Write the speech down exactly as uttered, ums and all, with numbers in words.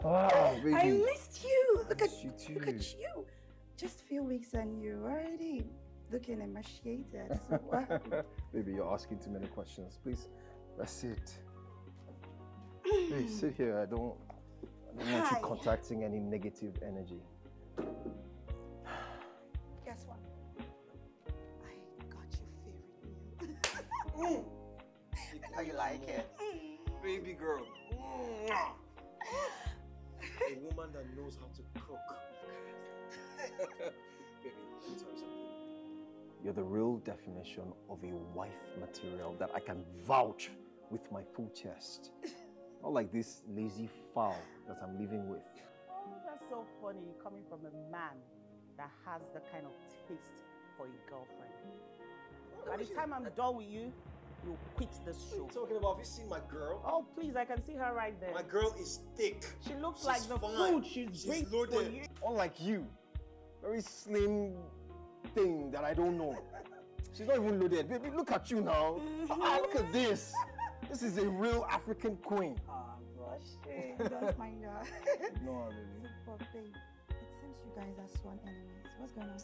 Wow, baby. I missed you. Look at you too. Look at you. Just a few weeks and you're already looking emaciated. So wow. Baby, you're asking too many questions. Please, let's sit. Hey, sit here. I don't, I don't want Hi. you contacting any negative energy. Guess what? I got your favorite meal. Mm. I know you like it. Baby girl. Mm. A woman that knows how to cook. Baby, let me tell you something. You're the real definition of a wife material that I can vouch with my full chest. Not like this lazy fowl that I'm living with. Oh, that's so funny coming from a man that has the kind of taste for a girlfriend. By the time I'm done with you, you'll quit this show. What are you talking about? Have you seen my girl? Oh, please, I can see her right there. My girl is thick. She looks She's like the fine. food she's, She's bringing loaded. for you. Unlike you, very slim thing that I don't know. She's not even loaded. Baby, look at you now. Ah, look at this. This is a real African queen. Ah, oh, blushing. Don't mind her. No, baby. But babe, it seems you guys are sworn enemies. What's going on?